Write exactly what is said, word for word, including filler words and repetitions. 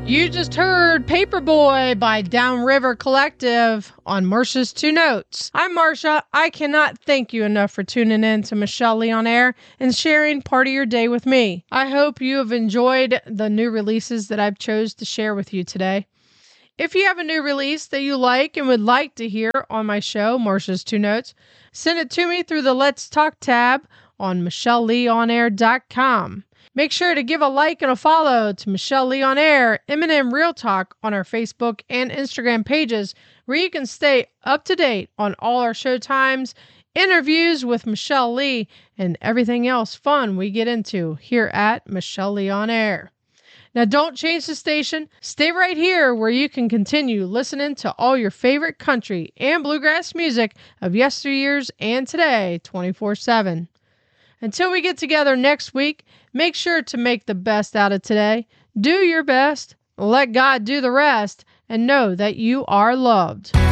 You just heard Paperboy by Downriver Collective on Marsha's Two Notes. I'm Marsha. I cannot thank you enough for tuning in to Michelle Lee on Air and sharing part of your day with me. I hope you have enjoyed the new releases that I've chose to share with you today. If you have a new release that you like and would like to hear on my show, Marsha's Two Notes, send it to me through the Let's Talk tab on michelle lee on air dot com. Make sure to give a like and a follow to Michelle Lee on Air, M and M Real Talk on our Facebook and Instagram pages, where you can stay up to date on all our show times, interviews with Michelle Lee, and everything else fun we get into here at Michelle Lee on Air. Now don't change the station. Stay right here where you can continue listening to all your favorite country and bluegrass music of yesteryears and today twenty-four seven. Until we get together next week, make sure to make the best out of today. Do your best, let God do the rest, and know that you are loved.